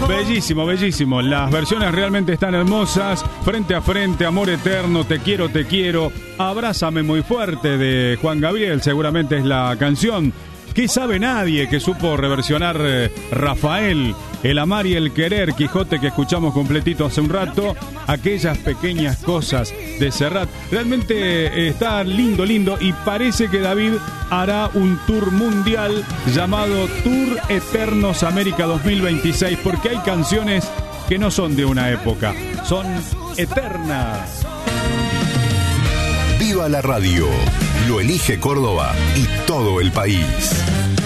Bellísimo, bellísimo. Las versiones realmente están hermosas. Frente a frente, Amor Eterno, Te quiero, te quiero. Abrázame muy fuerte de Juan Gabriel, seguramente es la canción. ¿Qué sabe nadie? Que supo reversionar Rafael, El amar y el querer, Quijote, que escuchamos completito hace un rato. Aquellas pequeñas cosas de Serrat. Realmente está lindo, lindo. Y parece que David hará un tour mundial llamado Tour Eternos América 2026, porque hay canciones que no son de una época, son eternas. Viva la radio, lo elige Córdoba y todo el país.